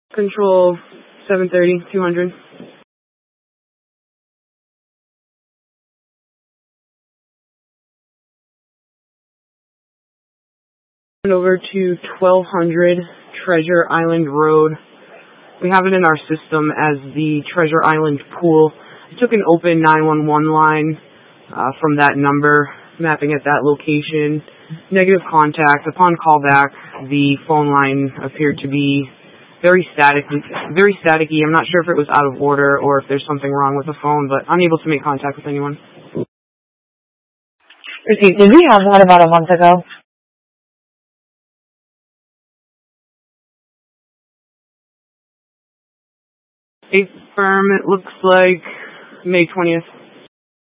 Control 730, 200. Over to 1200 Treasure Island Road. We have it in our system as the Treasure Island Pool. I took an open 911 line from that number, mapping at that location. Negative contact. Upon callback, the phone line appeared to be very staticky. I'm not sure if it was out of order or if there's something wrong with the phone, but unable to make contact with anyone. Did we have that about a month ago? Firm, it looks like May 20th.